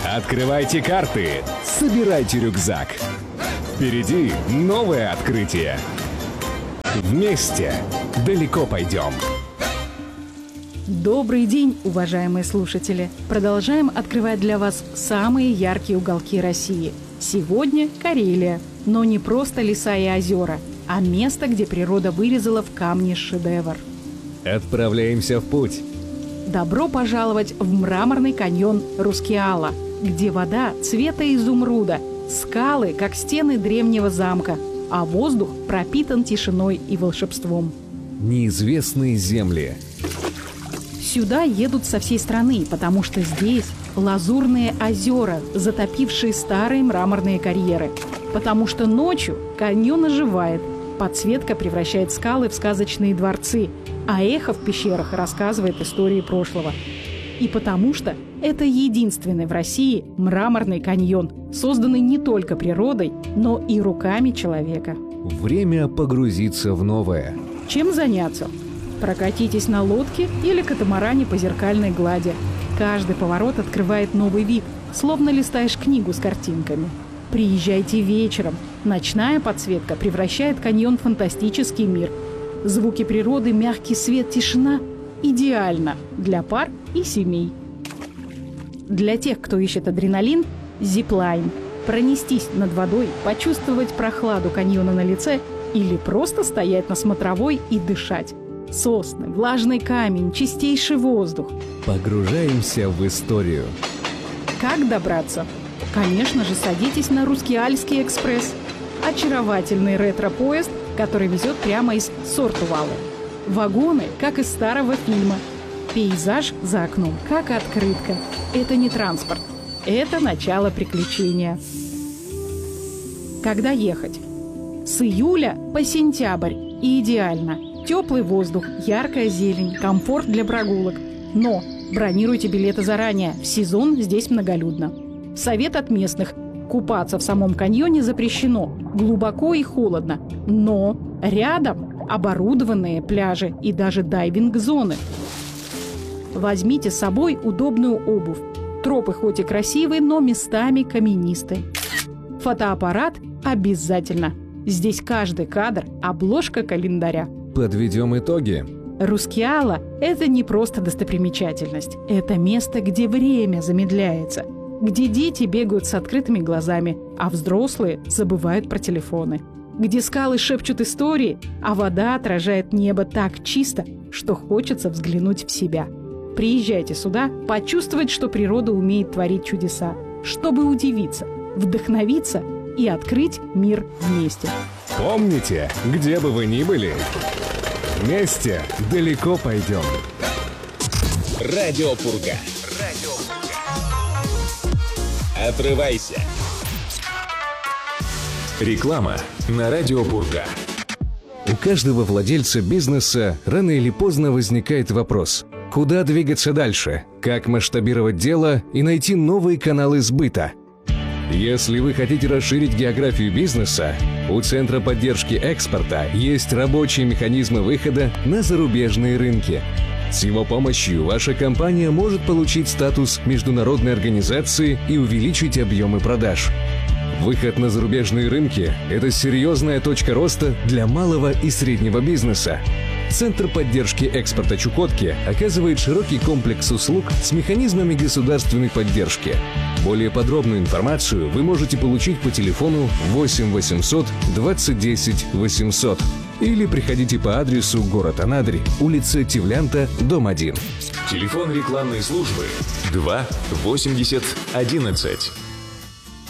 Открывайте карты, собирайте рюкзак. Впереди новое открытие. Вместе далеко пойдем. Добрый день, уважаемые слушатели! Продолжаем открывать для вас самые яркие уголки России. Сегодня Карелия, но не просто леса и озера, а место, где природа вырезала в камне шедевр. Отправляемся в путь. Добро пожаловать в мраморный каньон Рускеала, где вода цвета изумруда, скалы, как стены древнего замка, а воздух пропитан тишиной и волшебством. Неизвестные земли. Сюда едут со всей страны, потому что здесь лазурные озера, затопившие старые мраморные карьеры. Потому что ночью каньон оживает, подсветка превращает скалы в сказочные дворцы, а эхо в пещерах рассказывает истории прошлого. И потому что это единственный в России мраморный каньон, созданный не только природой, но и руками человека. Время погрузиться в новое. Чем заняться? Прокатитесь на лодке или катамаране по зеркальной глади. Каждый поворот открывает новый вид, словно листаешь книгу с картинками. Приезжайте вечером. Ночная подсветка превращает каньон в фантастический мир. Звуки природы, мягкий свет, тишина – идеально для пар и семей. Для тех, кто ищет адреналин – зиплайн. Пронестись над водой, почувствовать прохладу каньона на лице или просто стоять на смотровой и дышать. Сосны, влажный камень, чистейший воздух. Погружаемся в историю. Как добраться? Конечно же, садитесь на Рускеальский экспресс. Очаровательный ретро-поезд, который везет прямо из Сортувала. Вагоны, как из старого фильма. Пейзаж за окном, как открытка. Это не транспорт. Это начало приключения. Когда ехать? С июля по сентябрь. И идеально. Теплый воздух, яркая зелень, комфорт для прогулок. Но бронируйте билеты заранее. В сезон здесь многолюдно. Совет от местных. Купаться в самом каньоне запрещено. Глубоко и холодно. Но рядом оборудованные пляжи и даже дайвинг-зоны. Возьмите с собой удобную обувь. Тропы хоть и красивые, но местами каменистые. Фотоаппарат обязательно. Здесь каждый кадр – обложка календаря. Подведем итоги. Рускеала – это не просто достопримечательность. Это место, где время замедляется, где дети бегают с открытыми глазами, а взрослые забывают про телефоны. Где скалы шепчут истории, а вода отражает небо так чисто, что хочется взглянуть в себя. Приезжайте сюда, почувствовать, что природа умеет творить чудеса, чтобы удивиться, вдохновиться и открыть мир вместе. Помните, где бы вы ни были, вместе далеко пойдем. Радио Пурга. Отрывайся. Реклама на Радио Пурга. У каждого владельца бизнеса рано или поздно возникает вопрос: куда двигаться дальше, как масштабировать дело и найти новые каналы сбыта. Если вы хотите расширить географию бизнеса, у Центра поддержки экспорта есть рабочие механизмы выхода на зарубежные рынки. С его помощью ваша компания может получить статус международной организации и увеличить объемы продаж. Выход на зарубежные рынки – это серьезная точка роста для малого и среднего бизнеса. Центр поддержки экспорта Чукотки оказывает широкий комплекс услуг с механизмами государственной поддержки. Более подробную информацию вы можете получить по телефону 8 800 20 10 800 или приходите по адресу город Анадырь, улица Тевлянта, дом 1. Телефон рекламной службы 2 80 11.